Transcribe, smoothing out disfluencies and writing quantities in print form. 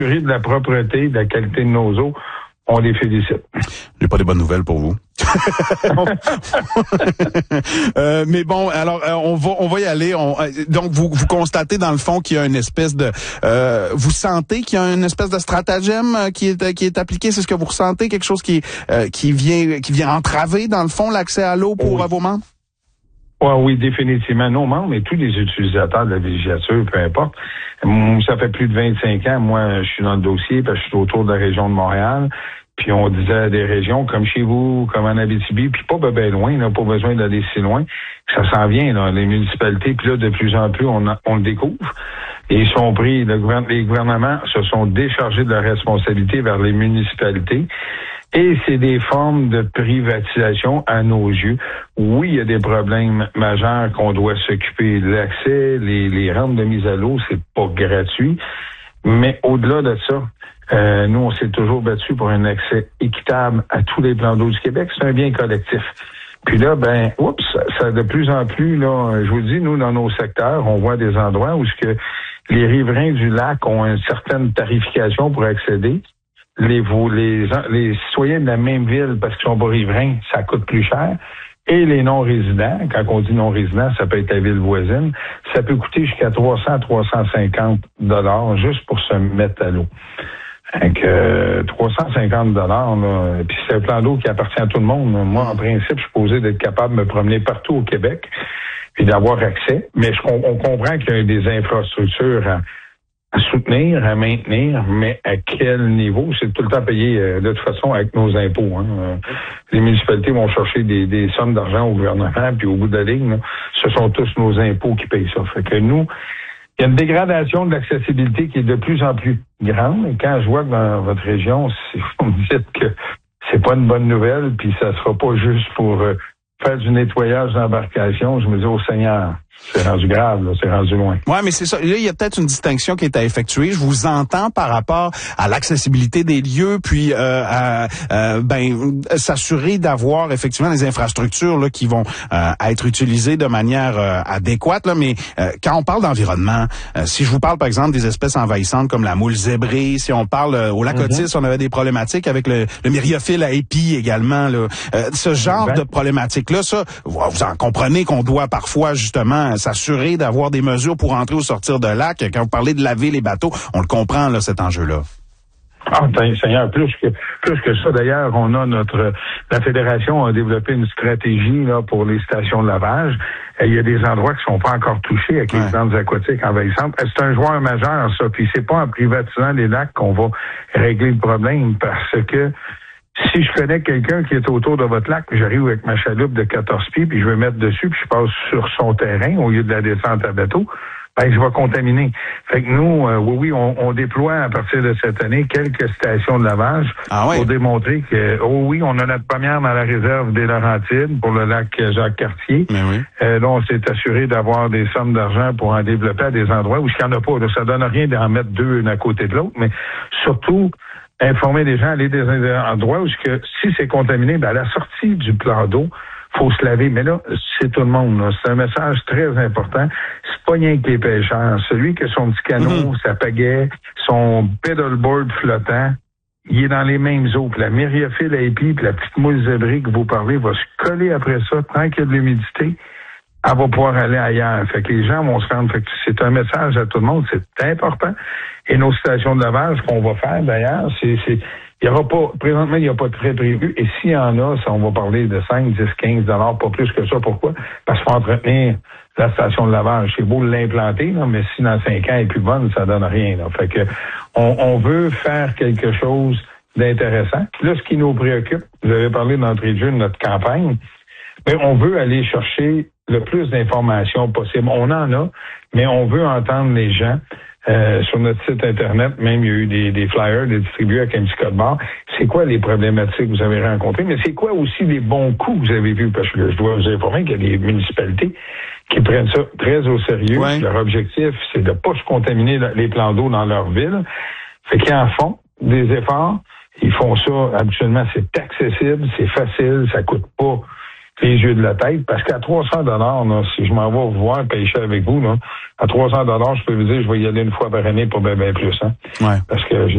de la propreté, de la qualité de nos eaux, on les félicite. J'ai pas des bonnes nouvelles pour vous. Mais bon, alors on va y aller. Donc vous constatez dans le fond qu'il y a une espèce de, vous sentez qu'il y a une espèce de stratagème qui est appliqué. C'est ce que vous ressentez, quelque chose qui vient entraver dans le fond l'accès à l'eau pour vos membres? Oui, définitivement. Nos membres et tous les utilisateurs de la villégiature, peu importe. Ça fait plus de 25 ans. Moi, je suis dans le dossier parce que je suis autour de la région de Montréal. Puis on disait à des régions comme chez vous, comme en Abitibi, puis pas bien loin, là, pas besoin d'aller si loin. Ça s'en vient, là, les municipalités, puis là, de plus en plus, on le découvre. Et ils sont pris, les gouvernements se sont déchargés de leurs responsabilités vers les municipalités. Et c'est des formes de privatisation à nos yeux. Oui, il y a des problèmes majeurs qu'on doit s'occuper. L'accès, les rampes de mise à l'eau, c'est pas gratuit. Mais au-delà de ça, nous, on s'est toujours battu pour un accès équitable à tous les plans d'eau du Québec. C'est un bien collectif. Puis là, ça de plus en plus, là, je vous dis, nous, dans nos secteurs, on voit des endroits où ce que les riverains du lac ont une certaine tarification pour accéder. Les citoyens de la même ville, parce qu'ils sont pas riverains, ça coûte plus cher. Et les non-résidents, quand on dit non-résidents, ça peut être la ville voisine, ça peut coûter jusqu'à 300 à 350 $ juste pour se mettre à l'eau. Donc, 350 $, puis c'est un plan d'eau qui appartient à tout le monde. Moi, en principe, je suis supposé d'être capable de me promener partout au Québec et d'avoir accès. Mais on comprend qu'il y a des infrastructures à soutenir, à maintenir, mais à quel niveau? C'est tout le temps payé de toute façon avec nos impôts. Les municipalités vont chercher des sommes d'argent au gouvernement, puis au bout de la ligne, là, ce sont tous nos impôts qui payent ça. Fait que nous, il y a une dégradation de l'accessibilité qui est de plus en plus grande. Et quand je vois que dans votre région, vous me dites que c'est pas une bonne nouvelle, puis ça sera pas juste pour faire du nettoyage d'embarcation, je me dis, Seigneur, c'est rendu grave, là, c'est rendu loin. Ouais, mais c'est ça. Là, il y a peut-être une distinction qui est à effectuer. Je vous entends par rapport à l'accessibilité des lieux, puis s'assurer d'avoir effectivement des infrastructures là qui vont être utilisées de manière adéquate. Là, mais quand on parle d'environnement, si je vous parle par exemple des espèces envahissantes comme la moule zébrée, si on parle au lac Otis, on avait des problématiques avec le myriophile à épis également. Là, ce genre de problématiques-là, ça, vous en comprenez qu'on doit parfois justement s'assurer d'avoir des mesures pour entrer ou sortir de lac. Quand vous parlez de laver les bateaux, on le comprend, là, cet enjeu-là. Ah, Seigneur, plus que ça, d'ailleurs, on a la Fédération a développé une stratégie, là, pour les stations de lavage. Il y a des endroits qui sont pas encore touchés avec les plantes aquatiques envahissantes. C'est un joueur majeur, ça. Puis c'est pas en privatisant les lacs qu'on va régler le problème, parce que si je connais quelqu'un qui est autour de votre lac, j'arrive avec ma chaloupe de 14 pieds, puis je vais mettre dessus, puis je passe sur son terrain au lieu de la descente à bateau, je vais contaminer. Fait que nous, on déploie à partir de cette année quelques stations de lavage pour démontrer que, on a notre première dans la réserve des Laurentides pour le lac Jacques-Cartier. Là, on s'est assuré d'avoir des sommes d'argent pour en développer à des endroits où il n'y en a pas. Là, ça donne rien d'en mettre deux l'un à côté de l'autre, mais surtout informer les gens, aller des endroits où si c'est contaminé, à la sortie du plan d'eau, faut se laver. Mais là, c'est tout le monde. Là. C'est un message très important. C'est pas rien que les pêcheurs. Celui qui a son petit canot, sa pagaie, son pedalboard flottant, il est dans les mêmes eaux. Puis la myriophile à épis, puis la petite moule zébrée que vous parlez va se coller après ça, tant qu'il y a de l'humidité. Elle va pouvoir aller ailleurs. Fait que les gens vont se rendre. Fait que c'est un message à tout le monde. C'est important. Et nos stations de lavage qu'on va faire, d'ailleurs, il y aura pas, présentement, il n'y a pas de frais prévus. Et s'il y en a, on va parler de 5, 10, 15 $, pas plus que ça. Pourquoi? Parce qu'il faut entretenir la station de lavage. C'est beau l'implanter, là, mais si dans 5 ans elle est plus bonne, ça donne rien, là. Fait que, on veut faire quelque chose d'intéressant. Là, ce qui nous préoccupe, vous avez parlé d'entrée de jeu de notre campagne, mais on veut aller chercher le plus d'informations possible. On en a, mais on veut entendre les gens. Sur notre site Internet, même, il y a eu des flyers, des distribués avec un petit code barre. C'est quoi les problématiques que vous avez rencontrées? Mais c'est quoi aussi les bons coups que vous avez vus? Parce que je dois vous informer qu'il y a des municipalités qui prennent ça très au sérieux. Leur objectif, c'est de pas se contaminer les plans d'eau dans leur ville. Fait qu'ils en font des efforts. Ils font ça, habituellement, c'est accessible, c'est facile, ça coûte pas les yeux de la tête, parce qu'à 300 $, là, si je m'en vais vous voir pêcher avec vous, là, à 300 $, je peux vous dire, je vais y aller une fois par année pour bien plus, Parce que